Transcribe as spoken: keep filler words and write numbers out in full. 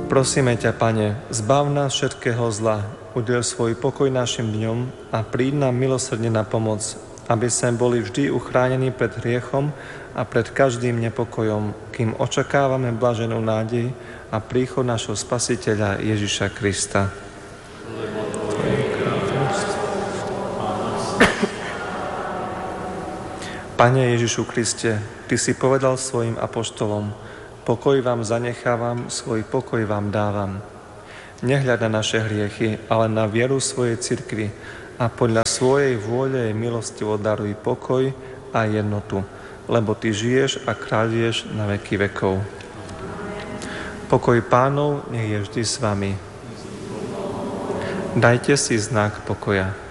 Prosíme ťa, Pane, zbav nás všetkého zla, udel svoj pokoj našim dňom a príď nám milosrdne na pomoc, aby sme boli vždy uchránení pred hriechom a pred každým nepokojom, kým očakávame blaženú nádej a príchod našho Spasiteľa Ježiša Krista. Pane Ježišu Kriste, Ty si povedal svojim apoštolom: pokoj vám zanechávam, svoj pokoj vám dávam. Nehľad na naše hriechy, ale na vieru svojej cirkvi a podľa svojej vôle jej milostivo daruj pokoj a jednotu, lebo Ty žiješ a kráľuješ na veky vekov. Pokoj Pánov nech je vždy s vami. Dajte si znak pokoja.